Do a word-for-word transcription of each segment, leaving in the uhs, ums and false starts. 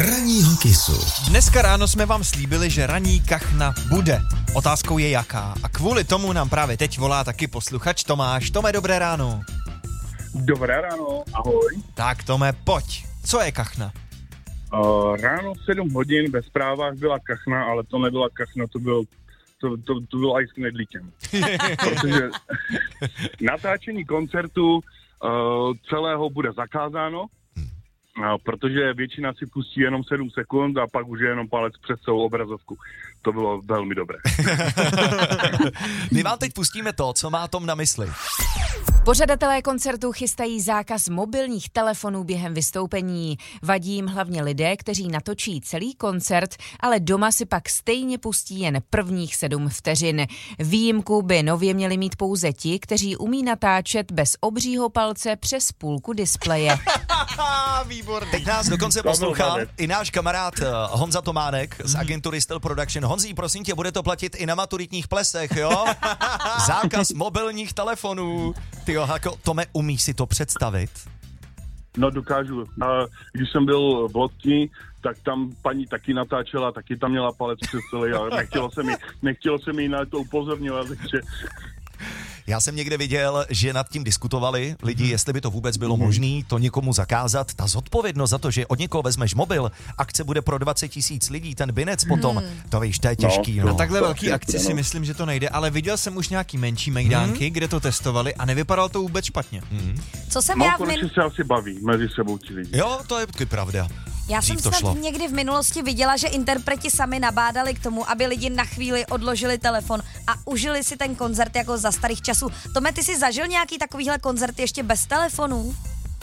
ranního Kissu. Dneska ráno jsme vám slíbili, že ranní kachna bude. Otázkou je jaká. A kvůli tomu nám právě teď volá taky posluchač Tomáš. Tome, dobré ráno. Dobré ráno, ahoj. Tak Tome, pojď. Co je kachna? Uh, ráno v sedm hodin ve zprávách byla kachna, ale to nebyla kachna, to byl to, to, to bylo aj s knedlíkem. Protože natáčení koncertu uh, celého bude zakázáno, uh, protože většina si pustí jenom sedm sekund a pak už je jenom palec přes celou obrazovku. To bylo velmi dobré. My vám teď pustíme to, co má Tom na mysli. Pořadatelé koncertu chystají zákaz mobilních telefonů během vystoupení. Vadí jim hlavně lidé, kteří natočí celý koncert, ale doma si pak stejně pustí jen prvních sedm vteřin. Výjimku by nově měli mít pouze ti, kteří umí natáčet bez obřího palce přes půlku displeje. Výborný. Teď nás dokonce poslouchá i náš kamarád Honza Tománek z agentury Still Production. Honzí, prosím tě, bude to platit i na maturitních plesech, jo? Zákaz mobilních telefonů. Tyjo, jako, Tome, umíš si to představit? No dokážu. Když jsem byl v Lodni, tak tam paní taky natáčela, taky tam měla palec přes celý, ale nechtělo se mi, nechtělo se mi na to upozorňovat, takže... Já jsem někde viděl, že nad tím diskutovali lidi, jestli by to vůbec bylo možné to někomu zakázat. Ta zodpovědnost za to, že od někoho vezmeš mobil, akce bude pro dvacet tisíc lidí, ten binec potom, hmm. to víš, to je těžký. No, no. Na takhle velký akci si myslím, že to nejde, ale viděl jsem už nějaký menší mejdánky, hmm. kde to testovali a nevypadalo to vůbec špatně. Hmm. Co jsem Mám já v min... se asi baví mezi sebou ti lidi. Jo, to je taky pravda. Já Dřív jsem snad šlo. někdy v minulosti viděla, že interpreti sami nabádali k tomu, aby lidi na chvíli odložili telefon a užili si ten koncert jako za starých časů. Tome, ty jsi zažil nějaký takovýhle koncert ještě bez telefonů?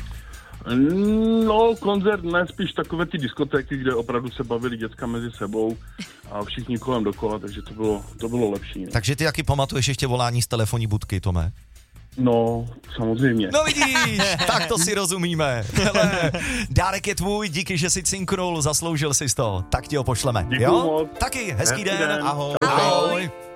No, koncert ne, spíš takové ty diskotéky, kde opravdu se bavili děcka mezi sebou a všichni kolem dokola, takže to bylo, to bylo lepší. Ne? Takže ty jaký pamatuješ ještě volání z telefonní budky, Tome? No, samozřejmě. No vidíš, tak to si rozumíme. Hele, dárek je tvůj, díky, že jsi cinknul, zasloužil jsi to. Tak ti ho pošleme. Děkuju Jo? moc. Taky, hezký, Hezký den. den. Ahoj. Ahoj. Ahoj.